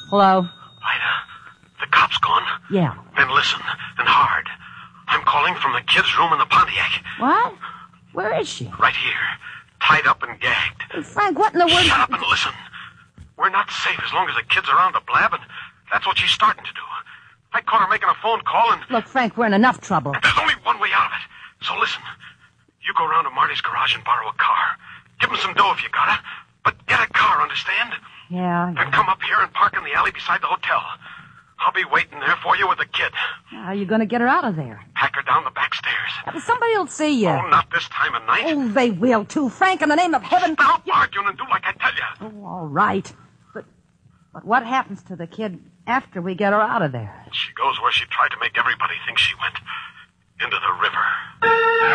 Hello? Ida, the cop's gone. Yeah. Then listen, and hard. I'm calling from the kid's room in the Pontiac. What? Where is she? Right here, tied up and gagged. Hey, Frank, what in the world... Shut up and listen. We're not safe as long as the kid's around to blab, and that's what she's starting to do. I caught her making a phone call, and... Look, Frank, we're in enough trouble. And there's only one way out of it. So listen. You go around to Marty's garage and borrow a car. Give him some dough if you got it. But get a car, understand? Yeah. Then come up here and park in the alley beside the hotel. I'll be waiting there for you with the kid. How are you going to get her out of there? Pack her down the back stairs. Somebody will see you. Oh, not this time of night. Oh, they will, too. Frank, in the name of heaven... Stop arguing and do like I tell you. Oh, all right. But what happens to the kid after we get her out of there? She goes where she tried to make everybody think she went. Into the river.